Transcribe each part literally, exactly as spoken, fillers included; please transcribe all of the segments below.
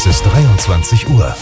Es ist dreiundzwanzig Uhr.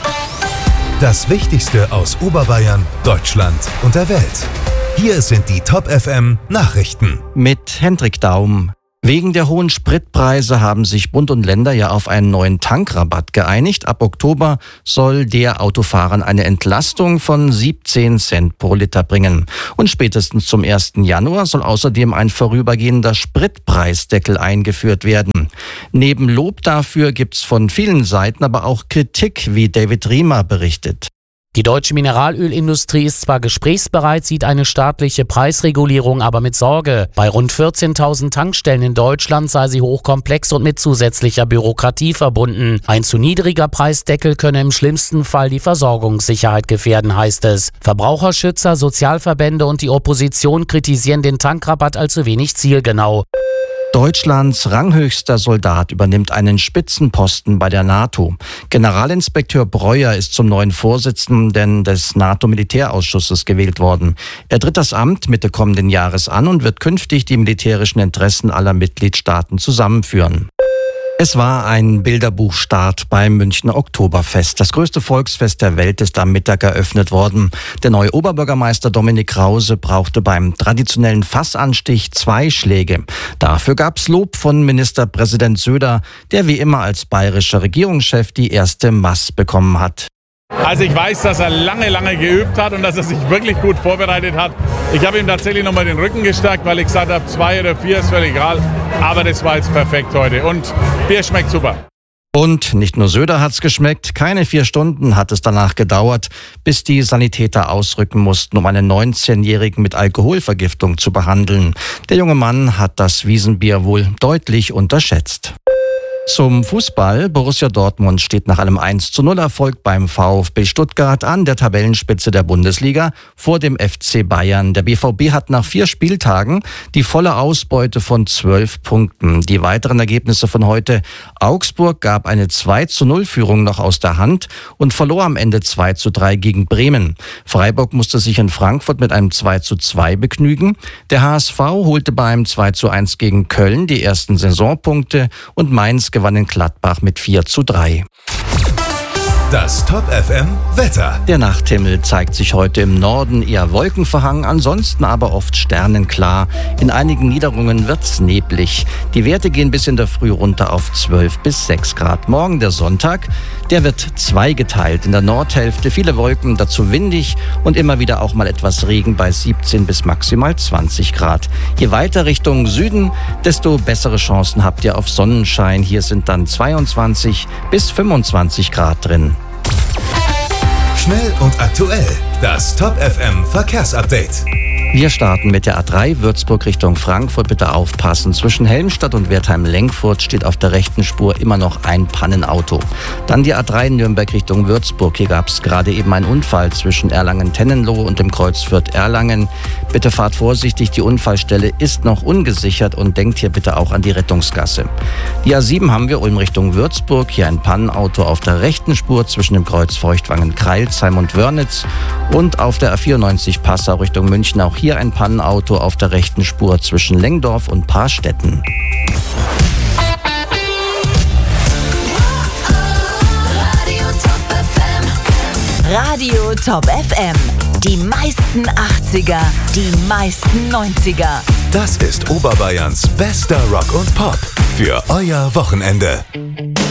Das Wichtigste aus Oberbayern, Deutschland und der Welt. Hier sind die Top F M Nachrichten. Mit Hendrik Daum. Wegen der hohen Spritpreise haben sich Bund und Länder ja auf einen neuen Tankrabatt geeinigt. Ab Oktober soll der Autofahrern eine Entlastung von siebzehn Cent pro Liter bringen. Und spätestens zum ersten Januar soll außerdem ein vorübergehender Spritpreisdeckel eingeführt werden. Neben Lob dafür gibt's von vielen Seiten aber auch Kritik, wie David Riemer berichtet. Die deutsche Mineralölindustrie ist zwar gesprächsbereit, sieht eine staatliche Preisregulierung aber mit Sorge. Bei rund vierzehntausend Tankstellen in Deutschland sei sie hochkomplex und mit zusätzlicher Bürokratie verbunden. Ein zu niedriger Preisdeckel könne im schlimmsten Fall die Versorgungssicherheit gefährden, heißt es. Verbraucherschützer, Sozialverbände und die Opposition kritisieren den Tankrabatt als zu wenig zielgenau. Deutschlands ranghöchster Soldat übernimmt einen Spitzenposten bei der NATO. Generalinspekteur Breuer ist zum neuen Vorsitzenden des NATO-Militärausschusses gewählt worden. Er tritt das Amt Mitte kommenden Jahres an und wird künftig die militärischen Interessen aller Mitgliedstaaten zusammenführen. Es war ein Bilderbuchstart beim Münchner Oktoberfest. Das größte Volksfest der Welt ist am Mittag eröffnet worden. Der neue Oberbürgermeister Dominik Krause brauchte beim traditionellen Fassanstich zwei Schläge. Dafür gab's Lob von Ministerpräsident Söder, der wie immer als bayerischer Regierungschef die erste Maß bekommen hat. Also ich weiß, dass er lange, lange geübt hat und dass er sich wirklich gut vorbereitet hat. Ich habe ihm tatsächlich nochmal den Rücken gestärkt, weil ich gesagt habe, zwei oder vier ist völlig egal. Aber das war jetzt perfekt heute und Bier schmeckt super. Und nicht nur Söder hat's geschmeckt, keine vier Stunden hat es danach gedauert, bis die Sanitäter ausrücken mussten, um einen neunzehnjährigen mit Alkoholvergiftung zu behandeln. Der junge Mann hat das Wiesenbier wohl deutlich unterschätzt. Zum Fußball. Borussia Dortmund steht nach einem eins zu null Erfolg beim VfB Stuttgart an der Tabellenspitze der Bundesliga vor dem F C Bayern. Der B V B hat nach vier Spieltagen die volle Ausbeute von zwölf Punkten. Die weiteren Ergebnisse von heute. Augsburg gab eine zwei zu null Führung noch aus der Hand und verlor am Ende zwei zu drei gegen Bremen. Freiburg musste sich in Frankfurt mit einem zwei zu zwei begnügen. Der H S V holte beim zwei zu eins gegen Köln die ersten Saisonpunkte und Mainz gewann in Gladbach mit vier zu drei. Das Top F M Wetter. Der Nachthimmel zeigt sich heute im Norden eher wolkenverhangen, ansonsten aber oft sternenklar. In einigen Niederungen wird's neblig. Die Werte gehen bis in der Früh runter auf zwölf bis sechs Grad. Morgen der Sonntag, der wird zweigeteilt. In der Nordhälfte viele Wolken, dazu windig und immer wieder auch mal etwas Regen bei siebzehn bis maximal zwanzig Grad. Je weiter Richtung Süden, desto bessere Chancen habt ihr auf Sonnenschein. Hier sind dann zweiundzwanzig bis fünfundzwanzig Grad drin. Schnell und aktuell. Das Top F M Verkehrsupdate. Wir starten mit der A drei Würzburg Richtung Frankfurt. Bitte aufpassen. Zwischen Helmstadt und Wertheim-Lenkfurt steht auf der rechten Spur immer noch ein Pannenauto. Dann die A drei Nürnberg Richtung Würzburg. Hier gab es gerade eben einen Unfall zwischen Erlangen-Tennenloh und dem Kreuz Fürth-Erlangen. Bitte fahrt vorsichtig. Die Unfallstelle ist noch ungesichert und denkt hier bitte auch an die Rettungsgasse. Die A sieben haben wir Ulm Richtung Würzburg. Hier ein Pannenauto auf der rechten Spur zwischen dem Kreuz Feuchtwangen-Kreilsheim und Wörnitz. Und auf der A vierundneunzig Passau Richtung München auch hier ein Pannenauto auf der rechten Spur zwischen Lengdorf und Paarstetten. Radio Top F M. Die meisten achtziger, die meisten neunziger. Das ist Oberbayerns bester Rock und Pop für euer Wochenende.